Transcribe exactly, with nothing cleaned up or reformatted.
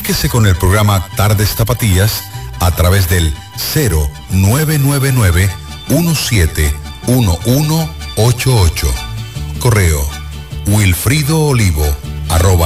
Comuníquese con el programa Tardes Tapatías a través del cero nueve nueve nueve uno siete uno uno ocho ocho. Correo wilfridoolivo arroba